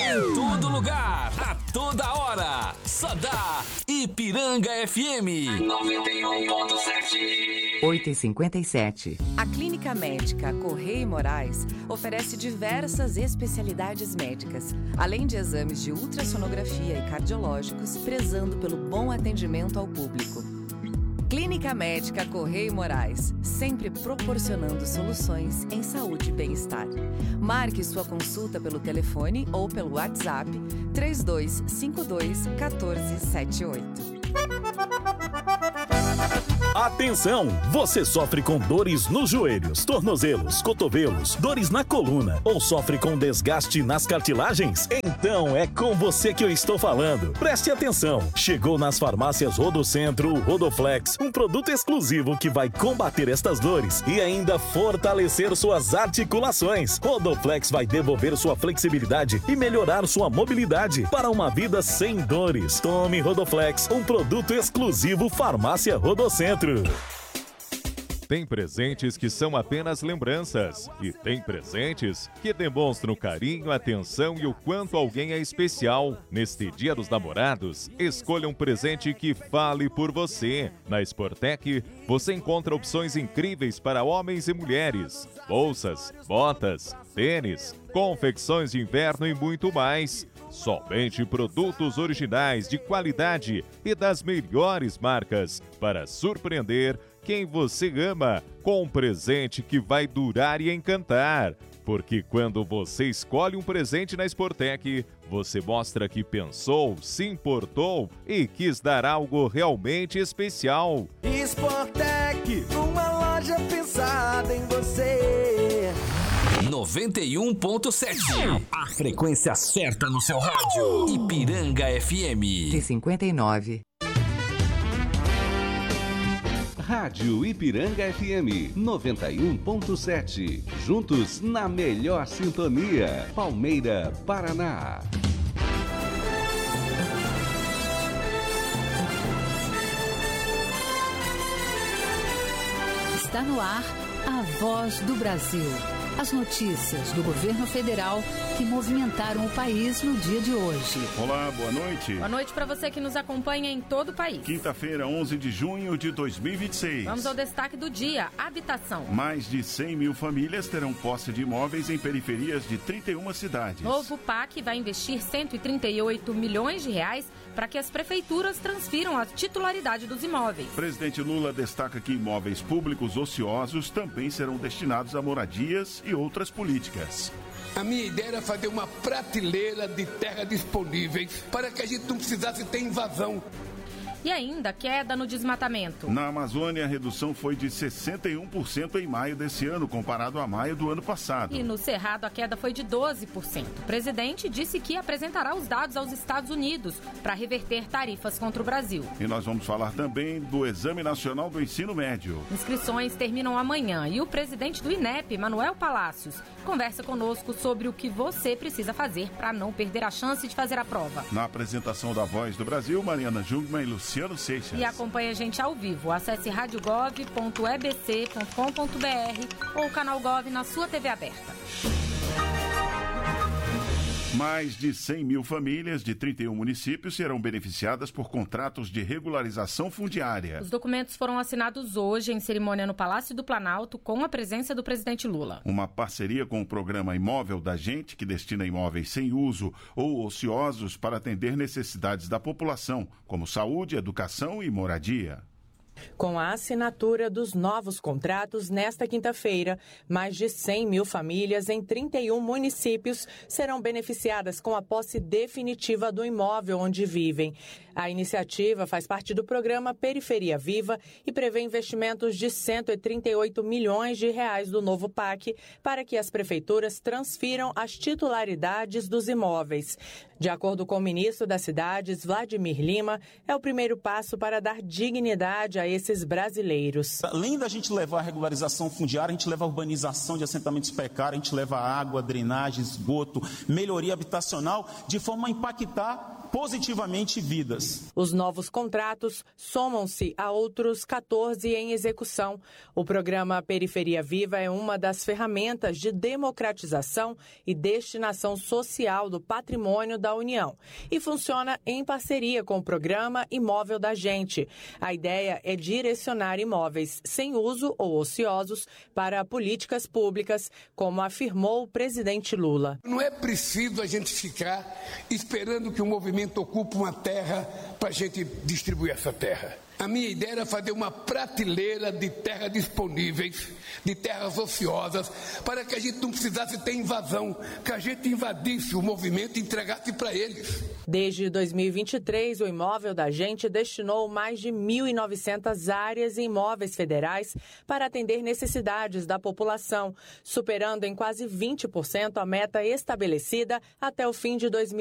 Em todo lugar, a toda hora. Só dá Ipiranga FM 91.7. 8h57. A Clínica Médica Correia e Moraes oferece diversas especialidades médicas, além de exames de ultrassonografia e cardiológicos, prezando pelo bom atendimento ao público. Clínica Médica Correia e Moraes, sempre proporcionando soluções em saúde e bem-estar. Marque sua consulta pelo telefone ou pelo WhatsApp 3252-1478. Atenção! Você sofre com dores nos joelhos, tornozelos, cotovelos, dores na coluna ou sofre com desgaste nas cartilagens? Então é com você que eu estou falando. Preste atenção! Chegou nas farmácias Rodocentro o Rodoflex, um produto exclusivo que vai combater estas dores e ainda fortalecer suas articulações. Rodoflex vai devolver sua flexibilidade e melhorar sua mobilidade para uma vida sem dores. Tome Rodoflex, um produto exclusivo Farmácia Rodocentro. Tem presentes que são apenas lembranças e tem presentes que demonstram carinho, atenção e o quanto alguém é especial. Neste Dia dos Namorados, escolha um presente que fale por você. Na Sportec, você encontra opções incríveis para homens e mulheres. Bolsas, botas, tênis, confecções de inverno e muito mais. Somente produtos originais de qualidade e das melhores marcas para surpreender quem você ama com um presente que vai durar e encantar. Porque quando você escolhe um presente na Sportec, você mostra que pensou, se importou e quis dar algo realmente especial. Sportec, uma loja pensada em você. 91.7. A frequência certa no seu rádio. Ipiranga FM. De 59. Rádio Ipiranga FM 91.7. Juntos na melhor sintonia. Palmeira, Paraná. Está no ar a Voz do Brasil. As notícias do governo federal que movimentaram o país no dia de hoje. Olá, boa noite. Boa noite para você que nos acompanha em todo o país. Quinta-feira, 11 de junho de 2026. Vamos ao destaque do dia, habitação. Mais de 100 mil famílias terão posse de imóveis em periferias de 31 cidades. Novo PAC vai investir 138 milhões de reais para que as prefeituras transfiram a titularidade dos imóveis. Presidente Lula destaca que imóveis públicos ociosos também serão destinados a moradias e outras políticas. A minha ideia era fazer uma prateleira de terra disponíveis para que a gente não precisasse ter invasão. E ainda, queda no desmatamento. Na Amazônia, a redução foi de 61% em maio desse ano, comparado a maio do ano passado. E no Cerrado, a queda foi de 12%. O presidente disse que apresentará os dados aos Estados Unidos para reverter tarifas contra o Brasil. E nós vamos falar também do Exame Nacional do Ensino Médio. Inscrições terminam amanhã e o presidente do INEP, Manuel Palácios, conversa conosco sobre o que você precisa fazer para não perder a chance de fazer a prova. Na apresentação da Voz do Brasil, Mariana Jungmann e Luciano Seixas. E acompanhe a gente ao vivo. Acesse radiogov.ebc.com.br ou o canal Gov na sua TV aberta. Mais de 100 mil famílias de 31 municípios serão beneficiadas por contratos de regularização fundiária. Os documentos foram assinados hoje em cerimônia no Palácio do Planalto com a presença do presidente Lula. Uma parceria com o programa Imóvel da Gente, que destina imóveis sem uso ou ociosos para atender necessidades da população, como saúde, educação e moradia. Com a assinatura dos novos contratos, nesta quinta-feira, mais de 100 mil famílias em 31 municípios serão beneficiadas com a posse definitiva do imóvel onde vivem. A iniciativa faz parte do programa Periferia Viva e prevê investimentos de 138 milhões de reais do novo PAC para que as prefeituras transfiram as titularidades dos imóveis. De acordo com o ministro das Cidades, Vladimir Lima, é o primeiro passo para dar dignidade a esses brasileiros. Além da gente levar a regularização fundiária, a gente leva a urbanização de assentamentos precários, a gente leva água, drenagem, esgoto, melhoria habitacional, de forma a impactar positivamente vidas. Os novos contratos somam-se a outros 14 em execução. O programa Periferia Viva é uma das ferramentas de democratização e destinação social do patrimônio da União e funciona em parceria com o programa Imóvel da Gente. A ideia é direcionar imóveis sem uso ou ociosos para políticas públicas, como afirmou o presidente Lula. Não é preciso a gente ficar esperando que o movimento ocupe uma terra para a gente distribuir essa terra. A minha ideia era fazer uma prateleira de terras disponíveis, de terras ociosas, para que a gente não precisasse ter invasão, que a gente invadisse o movimento e entregasse para eles. Desde 2023, o Imóvel da Gente destinou mais de 1.900 áreas e imóveis federais para atender necessidades da população, superando em quase 20% a meta estabelecida até o fim de 2023.